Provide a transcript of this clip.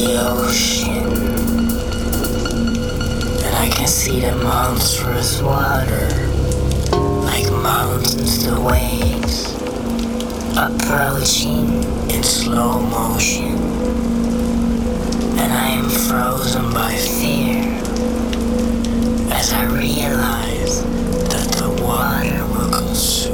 the ocean, and I can see the monstrous water, like mountains to waves, approaching in slow motion, and I am frozen by fear as I realize